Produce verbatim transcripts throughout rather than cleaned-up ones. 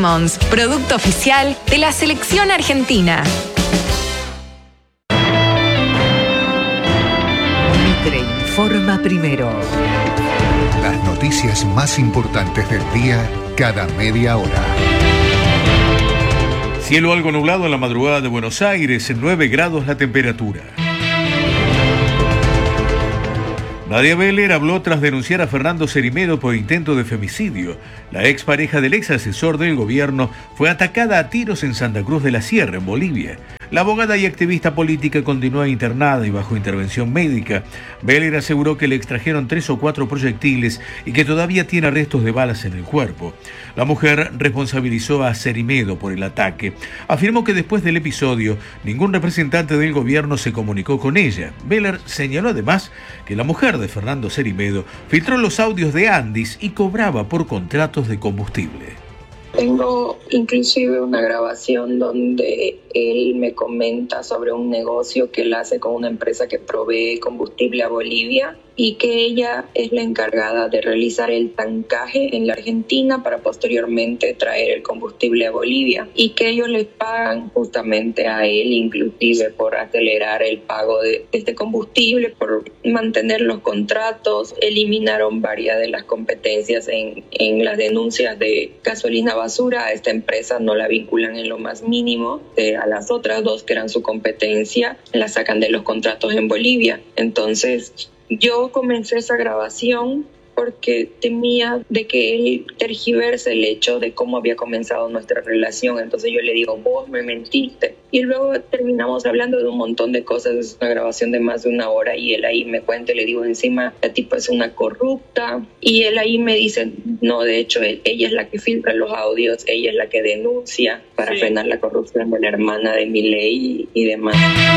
Lemons, producto oficial de la selección argentina. Mitre informa primero. Las noticias más importantes del día cada media hora. Cielo algo nublado en la madrugada de Buenos Aires, en nueve grados la temperatura. Nadia Beller habló tras denunciar a Fernando Cerimedo por intento de femicidio. La expareja del ex asesor del gobierno fue atacada a tiros en Santa Cruz de la Sierra, en Bolivia. La abogada y activista política continúa internada y bajo intervención médica. Beller aseguró que le extrajeron tres o cuatro proyectiles y que todavía tiene restos de balas en el cuerpo. La mujer responsabilizó a Cerimedo por el ataque. Afirmó que después del episodio, ningún representante del gobierno se comunicó con ella. Beller señaló además que la mujer de Fernando Cerimedo filtró los audios de Andis y cobraba por contratos de combustible. Tengo inclusive una grabación donde él me comenta sobre un negocio que él hace con una empresa que provee combustible a Bolivia y que ella es la encargada de realizar el tancaje en la Argentina para posteriormente traer el combustible a Bolivia, y que ellos les pagan justamente a él inclusive por acelerar el pago de este combustible, por mantener los contratos. Eliminaron varias de las competencias en, en las denuncias de gasolina basura. A esta empresa no la vinculan en lo más mínimo. Eh, a las otras dos que eran su competencia la sacan de los contratos en Bolivia. Entonces yo comencé esa grabación porque temía de que él tergiverse el hecho de cómo había comenzado nuestra relación. Entonces yo le digo, vos me mentiste. Y luego terminamos hablando de un montón de cosas. Es una grabación de más de una hora y él ahí me cuenta, y le digo, encima la tipa es una corrupta. Y él ahí me dice, no, de hecho él, ella es la que filtra los audios, ella es la que denuncia para sí. frenar la corrupción de la hermana de Milei y, y demás.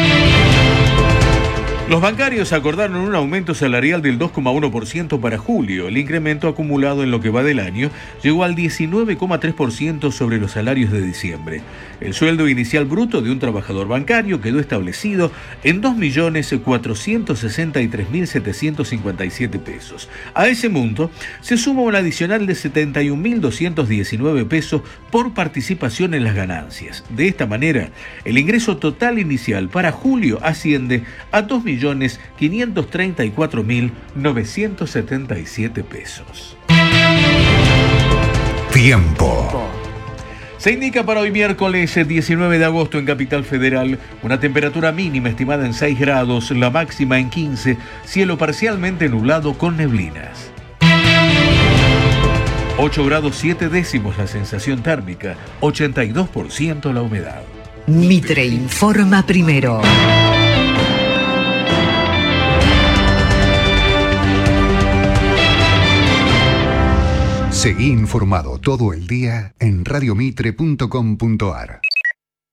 Los bancarios acordaron un aumento salarial del dos coma uno por ciento para julio. El incremento acumulado en lo que va del año llegó al diecinueve coma tres por ciento sobre los salarios de diciembre. El sueldo inicial bruto de un trabajador bancario quedó establecido en dos millones cuatrocientos sesenta y tres mil setecientos cincuenta y siete pesos. A ese monto se suma un adicional de setenta y un mil doscientos diecinueve pesos por participación en las ganancias. De esta manera, el ingreso total inicial para julio asciende a dos millones quinientos treinta y cuatro mil novecientos setenta y siete pesos. Tiempo. Se indica para hoy miércoles diecinueve de agosto en Capital Federal una temperatura mínima estimada en seis grados, la máxima en quince, cielo parcialmente nublado con neblinas. ocho grados siete décimos la sensación térmica, ochenta y dos por ciento la humedad. Mitre informa primero. Seguí informado todo el día en radiomitre punto com punto ar.